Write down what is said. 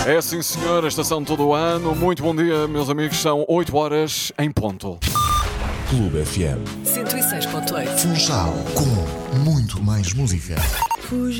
É sim, senhor, a estação todo o ano. Muito bom dia, meus amigos. São 8 horas em ponto. Clube FM 106.8. Funchal com muito mais música.